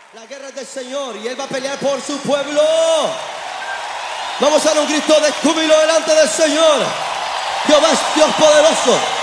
La guerra es del Señor y Él va a pelear por su pueblo. Vamos a dar un grito de júbilo delante del Señor. Jehová es Dios poderoso.